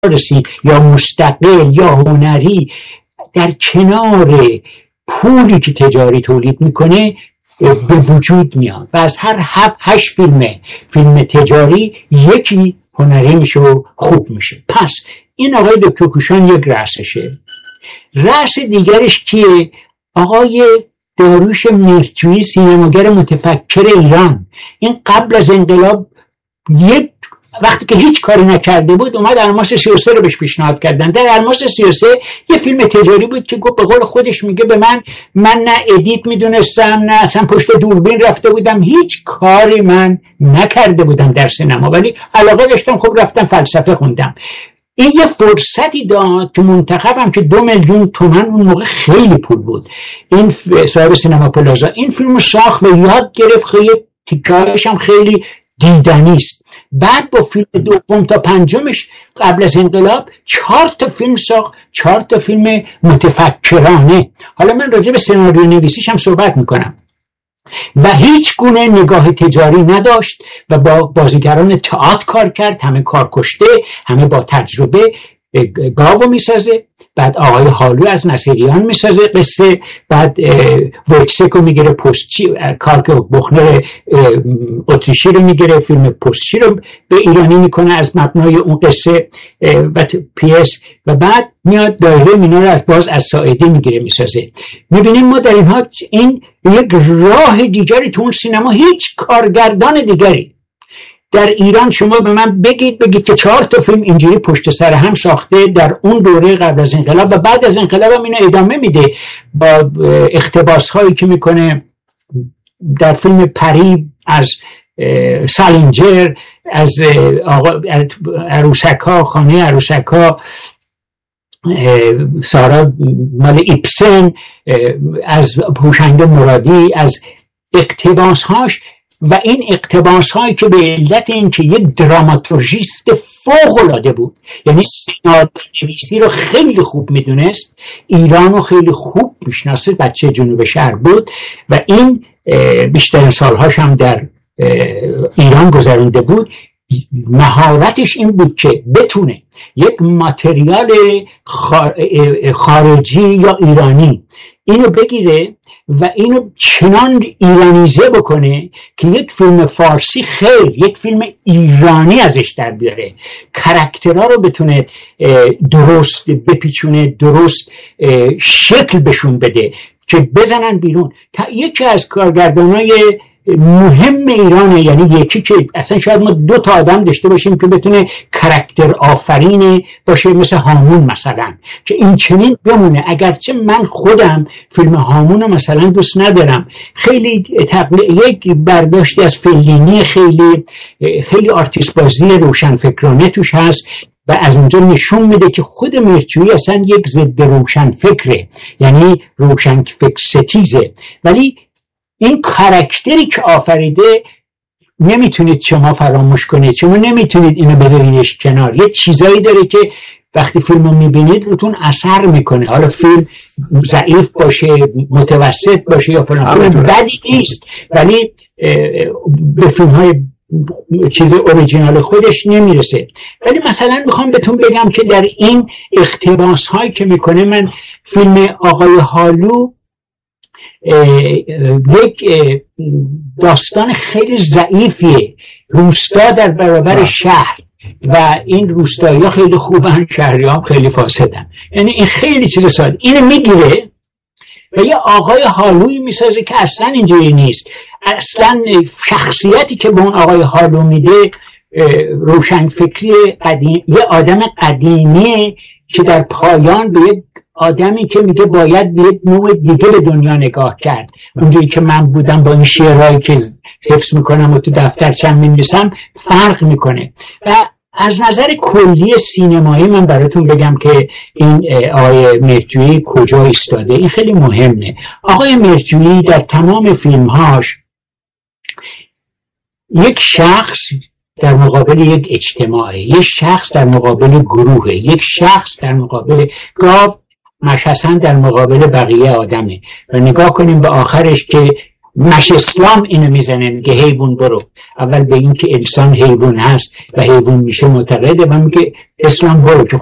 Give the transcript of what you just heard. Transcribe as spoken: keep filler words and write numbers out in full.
رسیم یا مستقل یا هنری در کنار پولی که تجاری تولید میکنه به وجود میاد و از هر هفت هشت فیلم فیلم تجاری یکی هنری میشه و خوب میشه. پس این آقای دکتر کوشان یک رأسشه. رأس دیگرش کیه؟ آقای داریوش میرجویی، سینماگر متفکر ایران. این قبل از انقلاب یک وقتی که هیچ کاری نکرده بود اومد الماس سی و سه رو بهش پیشنهاد کردن. در الماس سی و سه یه فیلم تجاری بود که گفت به قول خودش میگه به من من نه ادیت میدونستم نه اصلا پشت دوربین رفته بودم، هیچ کاری من نکرده بودم در سینما، ولی علاقه داشتم، خب رفتم فلسفه خوندم. این یه فرصتی داد که منتخبم که دو میلیون تومان اون موقع خیلی پول بود، این صاحب سینما پلازا این فیلم ساخت و یاد گرفت، خیلی تیکه‌هاش هم خیلی دیدنی است. بعد با فیلم دوم تا پنجمش قبل از انقلاب چهار تا فیلم ساخت، چهار تا فیلم متفکرانه. حالا من راجع به سناریو نویسیش هم صحبت میکنم. و هیچ گونه نگاه تجاری نداشت و با بازیگران تئاتر کار کرد، همه کار کشته، همه با تجربه. گاو میسازه، بعد آقای حالو از نصیریان میسازه قصه، بعد ویتسکو میگیره پستچی، کارک بخنر اتریشی رو میگیره فیلم پستچی رو به ایرانی میکنه از مبنای اون قصه و پیس، و بعد میاد دایره مینا رو از باز از ساعدی میگیره میسازه. میبینیم ما در اینها این یک راه دیگری تو اون سینما، هیچ کارگردان دیگری در ایران شما به من بگید بگید که چهار تا فیلم اینجوری پشت سر هم ساخته در اون دوره قبل از انقلاب و بعد از انقلاب هم اینو ادامه میده با اقتباس هایی که میکنه در فیلم پری از سالینجر، از عروسک‌ها، خانه عروسک‌ها سارا مال ایبسن، از هوشنگ مرادی، از اقتباس هاش. و این اقتباس هایی که به علت این که یک دراماتورژیست فوق العاده بود، یعنی سینما نویسی رو خیلی خوب میدونست، ایران رو خیلی خوب میشناسه، بچه جنوب شهر بود و این بیشترین سالهاش هم در ایران گذرونده بود. مهارتش این بود که بتونه یک ماتریال خارجی یا ایرانی اینو بگیره و اینو چنان ایرانیزه بکنه که یک فیلم فارسی خیر یک فیلم ایرانی ازش در بیاره، کاراکترها رو بتونه درست بپیچونه، درست شکل بشون بده که بزنن بیرون. یکی از کارگردانای مهم ایرانه، یعنی یکی که اصلا شاید ما دو تا آدم داشته باشیم که بتونه کاراکتر آفرین باشه، مثل هامون مثلا، که این چنین بمونه. اگرچه من خودم فیلم هامون رو مثلا دوست ندارم، خیلی تقلیل یک برداشتی از فلینی، خیلی خیلی آرتیست بازی روشنفکرانه توش هست و از اونجا نشون میده که خود میرجویی اصلا یک ضد روشنفکره، یعنی روشنفکر ستیزه. ولی این کاراکتری که آفریده نمیتونید شما فراموش کنید، شما نمیتونید اینو بذاریدش کنار. یه چیزایی داره که وقتی فیلم رو میبینید روتون اثر میکنه، حالا فیلم ضعیف باشه، متوسط باشه یا فلان، فیلم بدی نیست، ولی به فیلم های چیز اوریجینال خودش نمیرسه. ولی مثلا میخوام بهتون بگم که در این اقتباس هایی که میکنه، من فیلم آقای حالو یک داستان خیلی ضعیفیه، روستا در برابر شهر و این روستایی ها خیلی خوبن، شهری ها خیلی فاسدن، یعنی این خیلی چیز ساده. اینو میگیره و یه آقای حالوی میسازه که اصلا اینجوری نیست. اصلا شخصیتی که به اون آقای حالو میده روشنفکری قدیم، یه آدم قدیمیه که در پایان به یک آدمی که میگه باید به یک نوع دیگه به دنیا نگاه کرد، اونجوری که من بودم با این شعرهایی که حفظ میکنم و تو دفترچم می‌نویسم فرق میکنه. و از نظر کلی سینمایی من براتون بگم که این آقای میرجویی کجا ایستاده، این خیلی مهمه. آقای میرجویی در تمام فیلمهاش یک شخص در مقابل یک اجتماعه، یک شخص در مقابل گروهه، یک شخص در مقابل گاو مشخصا در مقابل بقیه آدمه. و نگاه کنیم به آخرش که مش اسلام اینو میزنه، میگه حیوان برو. اول به این که انسان حیوان هست و حیوان میشه معتقده، و میگه اسلام برو.